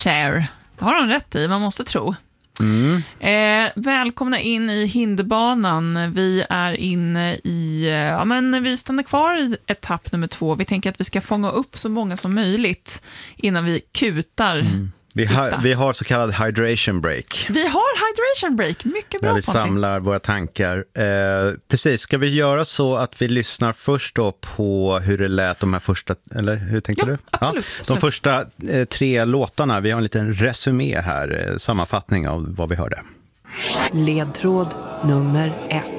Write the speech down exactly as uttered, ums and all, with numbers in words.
Share. Det har de rätt i, man måste tro. Mm. Eh, välkomna in i hinderbanan. Vi är inne i, eh, ja men vi stannar kvar i etapp nummer två. Vi tänker att vi ska fånga upp så många som möjligt innan vi kutar mm. vi, ha, vi har så kallad hydration break. Vi har hydration break, mycket bra. Där vi samlar våra tankar. Eh, precis, ska vi göra så att vi lyssnar först då på hur det lät de här första, eller hur tänker ja, du? Absolut, ja, absolut. De första eh, tre låtarna, vi har en liten resumé här, eh, sammanfattning av vad vi hörde. Ledtråd nummer ett.